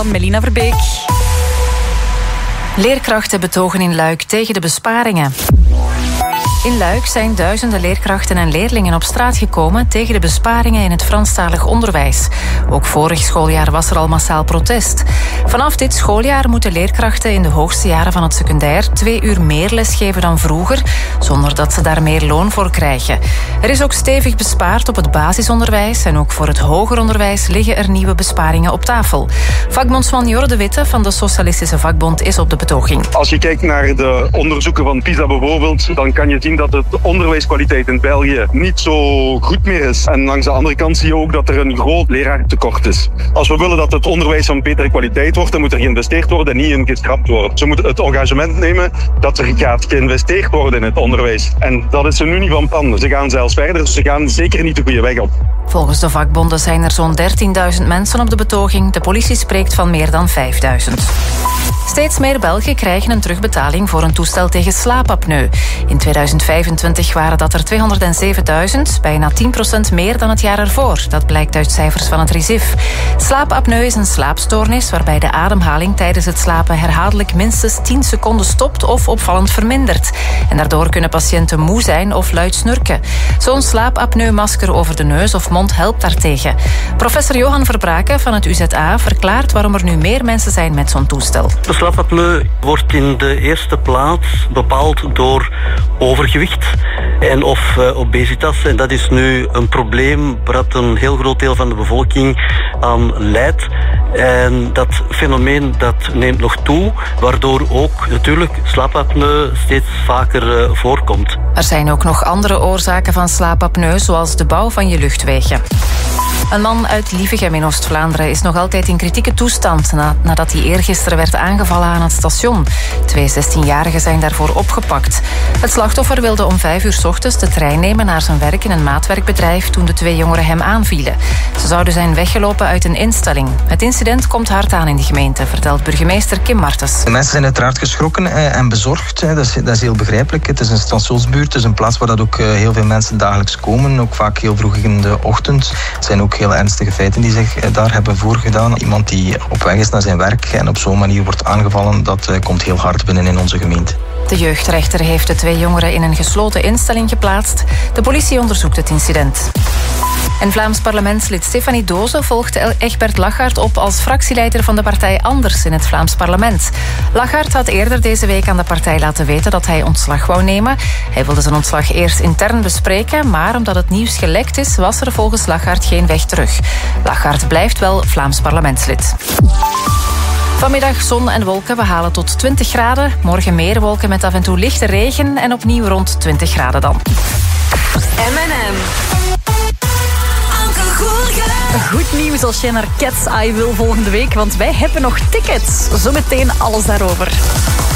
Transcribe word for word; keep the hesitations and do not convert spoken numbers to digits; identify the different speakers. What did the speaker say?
Speaker 1: Melina Verbeek. Leerkrachten betogen in Luik tegen de besparingen. In Luik zijn duizenden leerkrachten en leerlingen op straat gekomen tegen de besparingen in het Franstalig onderwijs. Ook vorig schooljaar was er al massaal protest. Vanaf dit schooljaar moeten leerkrachten in de hoogste jaren van het secundair twee uur meer lesgeven dan vroeger, zonder dat ze daar meer loon voor krijgen. Er is ook stevig bespaard op het basisonderwijs en ook voor het hoger onderwijs liggen er nieuwe besparingen op tafel. Vakbondsman Jor de Witte van de Socialistische Vakbond is op de betoging.
Speaker 2: Als je kijkt naar de onderzoeken van PISA bijvoorbeeld, dan kan je zien dat de onderwijskwaliteit in België niet zo goed meer is. En langs de andere kant zie je ook dat er een groot leraartekort is. Als we willen dat het onderwijs van betere kwaliteit wordt, dan moet er geïnvesteerd worden en niet in geschrapt worden. Ze moeten het engagement nemen dat er gaat geïnvesteerd worden in het onderwijs. En dat is ze nu niet van plan. Ze gaan zelfs verder, ze gaan zeker niet de goede weg op.
Speaker 1: Volgens de vakbonden zijn er zo'n dertienduizend mensen op de betoging. De politie spreekt van meer dan vijfduizend. Steeds meer Belgen krijgen een terugbetaling voor een toestel tegen slaapapneu. In tweeduizend vijfentwintig waren dat er tweehonderdzevenduizend, bijna tien procent meer dan het jaar ervoor. Dat blijkt uit cijfers van het R I S I F. Slaapapneu is een slaapstoornis waarbij de ademhaling tijdens het slapen herhaaldelijk minstens tien seconden stopt of opvallend vermindert. En daardoor kunnen patiënten moe zijn of luid snurken. Zo'n slaapapneumasker over de neus of mond helpt daartegen. Professor Johan Verbraken van het U Z A verklaart waarom er nu meer mensen zijn met zo'n toestel.
Speaker 3: De slaapapneu wordt in de eerste plaats bepaald door overgewicht en of uh, obesitas. En dat is nu een probleem waar een heel groot deel van de bevolking aan lijdt. En dat fenomeen dat neemt nog toe, waardoor ook natuurlijk slaapapneu steeds vaker uh, voorkomt.
Speaker 1: Er zijn ook nog andere oorzaken van slaapapneu, zoals de bouw van je luchtwegen. Een man uit Lievegem in Oost-Vlaanderen is nog altijd in kritieke toestand na, nadat hij eergisteren werd aangevallen aan het station. Twee zestienjarigen zijn daarvoor opgepakt. Het slachtoffer wilde om vijf uur 's ochtends de trein nemen naar zijn werk in een maatwerkbedrijf toen de twee jongeren hem aanvielen. Ze zouden zijn weggelopen uit een instelling. Het incident komt hard aan in de gemeente, vertelt burgemeester Kim Martens.
Speaker 4: De mensen zijn uiteraard geschrokken en bezorgd. Dat is, dat is heel begrijpelijk. Het is een stationsbuurt, het is een plaats waar dat ook heel veel mensen dagelijks komen. Ook vaak heel vroeg in de ochtend. Het zijn ook heel ernstige feiten die zich daar hebben voorgedaan. Iemand die op weg is naar zijn werk en op zo'n manier wordt aangevallen, dat komt heel hard binnen in onze gemeente.
Speaker 1: De jeugdrechter heeft de twee jongeren in een gesloten instelling geplaatst. De politie onderzoekt het incident. En Vlaams parlementslid Stefanie Doze volgt Egbert Lachaert op als fractieleider van de partij Anders in het Vlaams parlement. Lachaert had eerder deze week aan de partij laten weten dat hij ontslag wou nemen. Hij wilde zijn ontslag eerst intern bespreken, maar omdat het nieuws gelekt is, was er volgens Lachaert geen weg terug. Lachaert blijft wel Vlaams parlementslid. Vanmiddag zon en wolken, we halen tot twintig graden. Morgen meer wolken met af en toe lichte regen en opnieuw rond twintig graden dan.
Speaker 5: M en M.
Speaker 1: Goed nieuws als je naar Cat's Eye wil volgende week, want wij hebben nog tickets. Zometeen alles daarover.